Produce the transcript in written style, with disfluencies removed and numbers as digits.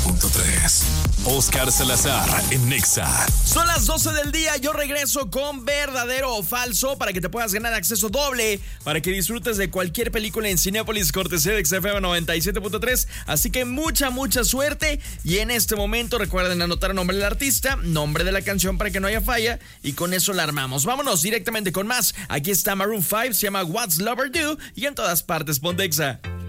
97.3. Oscar Salazar en Nexa. Son las 12 del día, yo regreso con verdadero o falso para que te puedas ganar acceso doble para que disfrutes de cualquier película en Cinépolis cortesía de XFM 97.3. Así que mucha suerte y en este momento recuerden anotar el nombre del artista, nombre de la canción para que no haya falla y con eso la armamos. Vámonos directamente con más. Aquí está Maroon 5, se llama What's Lover Do y en todas partes ponte Exa.